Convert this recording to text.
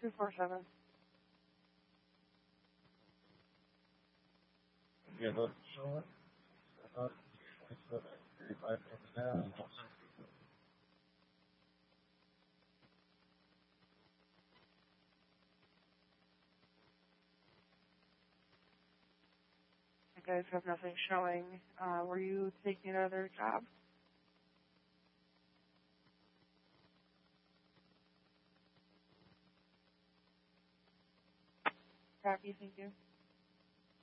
247. Yeah, that's showing. Uh, 35 now. You guys have nothing showing. Were you taking another job? Copy, thank you.